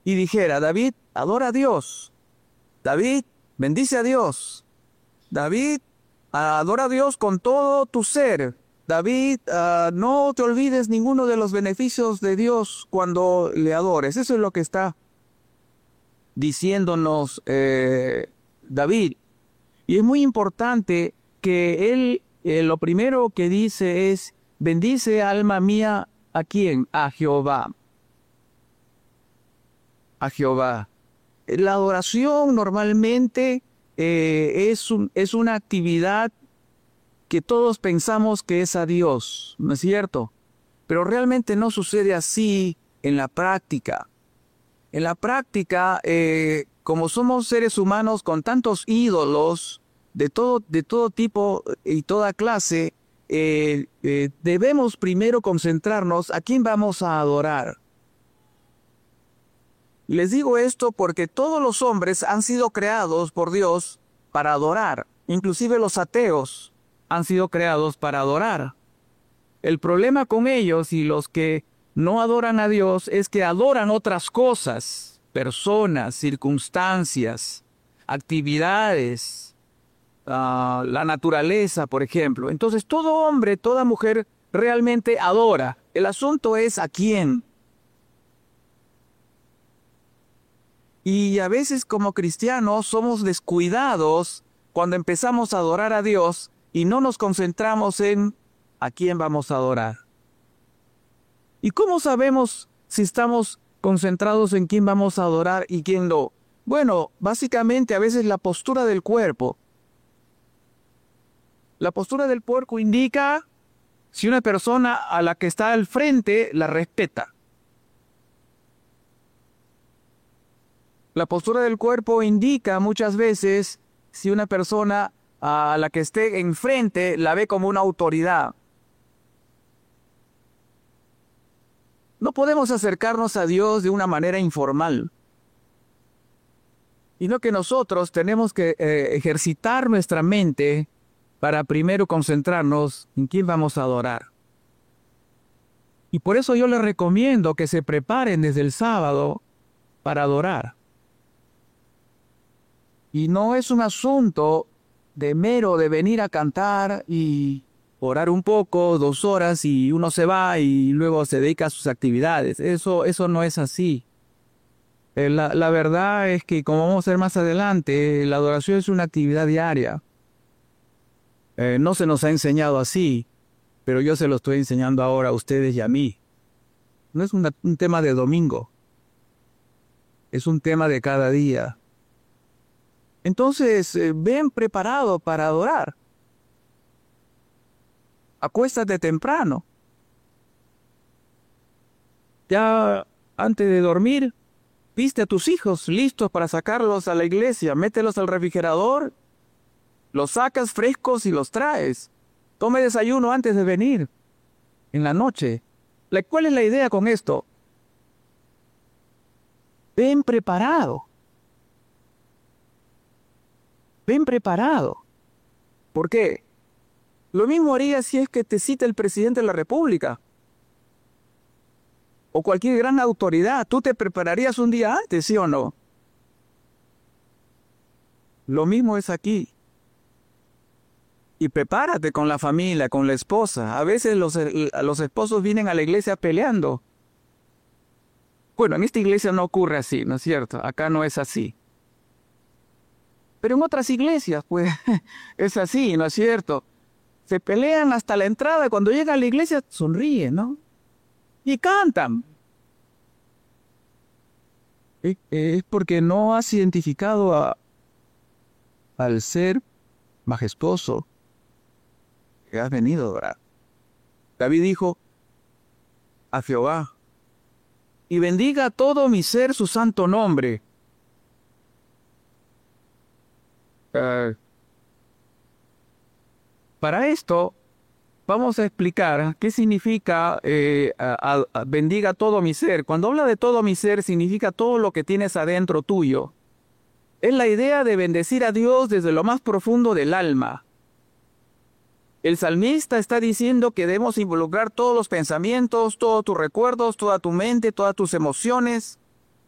y dijera, David, adora a Dios. David, bendice a Dios. David, adora a Dios con todo tu ser. David, no te olvides ninguno de los beneficios de Dios cuando le adores. Eso es lo que está diciéndonos David. Y es muy importante que él, lo primero que dice es, bendice alma mía, ¿a quién? A Jehová. A Jehová. La adoración normalmente es una actividad que todos pensamos que es a Dios, ¿no es cierto? Pero realmente no sucede así en la práctica. En la práctica, como somos seres humanos con tantos ídolos de todo tipo y toda clase, debemos primero concentrarnos a quién vamos a adorar. Les digo esto porque todos los hombres han sido creados por Dios para adorar. Inclusive los ateos han sido creados para adorar. El problema con ellos y los que no adoran a Dios es que adoran otras cosas, personas, circunstancias, actividades, la naturaleza, por ejemplo. Entonces todo hombre, toda mujer realmente adora. El asunto es a quién. Y a veces como cristianos somos descuidados cuando empezamos a adorar a Dios y no nos concentramos en a quién vamos a adorar. ¿Y cómo sabemos si estamos concentrados en quién vamos a adorar y quién no? Bueno, básicamente a veces la postura del cuerpo. La postura del cuerpo indica si una persona a la que está al frente la respeta. La postura del cuerpo indica muchas veces si una persona a la que esté enfrente la ve como una autoridad. No podemos acercarnos a Dios de una manera informal. Y no que nosotros tenemos que ejercitar nuestra mente para primero concentrarnos en quién vamos a adorar. Y por eso yo les recomiendo que se preparen desde el sábado para adorar. Y no es un asunto de mero de venir a cantar y orar un poco, 2 horas y uno se va y luego se dedica a sus actividades. Eso no es así. La verdad es que, como vamos a ver más adelante, la adoración es una actividad diaria. No se nos ha enseñado así, pero yo se lo estoy enseñando ahora a ustedes y a mí. No es un tema de domingo. Es un tema de cada día. Entonces, ven preparado para adorar. Acuéstate temprano. Ya antes de dormir, viste a tus hijos listos para sacarlos a la iglesia. Mételos al refrigerador, los sacas frescos y los traes. Tome desayuno antes de venir, en la noche. ¿Cuál es la idea con esto? Ven preparado. Ven preparado. ¿Por qué? Lo mismo haría si es que te cita el presidente de la República. O cualquier gran autoridad. ¿Tú te prepararías un día antes, sí o no? Lo mismo es aquí. Y prepárate con la familia, con la esposa. A veces los esposos vienen a la iglesia peleando. Bueno, en esta iglesia no ocurre así, ¿no es cierto? Acá no es así. Pero en otras iglesias, pues, es así, ¿no es cierto? Se pelean hasta la entrada y cuando llegan a la iglesia sonríen, ¿no? Y cantan. Es porque no has identificado al ser majestuoso que has venido a adorar. David dijo a Jehová, y bendiga todo mi ser su santo nombre. Para esto, vamos a explicar qué significa bendiga todo mi ser. Cuando habla de todo mi ser, significa todo lo que tienes adentro tuyo. Es la idea de bendecir a Dios desde lo más profundo del alma. El salmista está diciendo que debemos involucrar todos los pensamientos, todos tus recuerdos, toda tu mente, todas tus emociones,